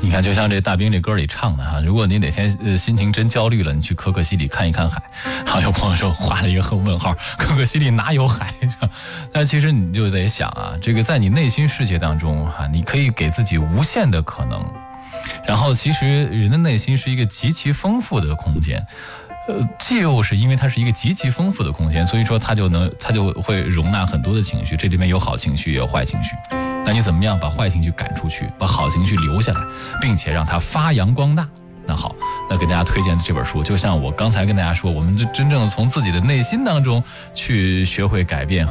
你看，就像这大兵这歌里唱的哈，如果你哪天心情真焦虑了，你去可可西里看一看海。然后有朋友说画了一个问号，可可西里哪有海？但其实你就得想啊，这个在你内心世界当中哈，你可以给自己无限的可能。然后其实人的内心是一个极其丰富的空间。就是因为它是一个极其丰富的空间，所以说它就会容纳很多的情绪，这里面有好情绪也有坏情绪。那你怎么样把坏情绪赶出去，把好情绪留下来，并且让它发扬光大？那好，那给大家推荐的这本书，就像我刚才跟大家说，我们真正从自己的内心当中去学会改变